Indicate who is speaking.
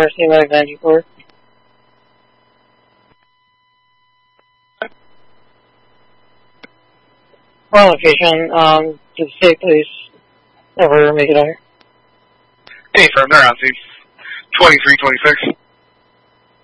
Speaker 1: Mercy Medic 94. Wrong location, to the state police. Never make it out here.
Speaker 2: Hey, firm, they're on scene. 2326.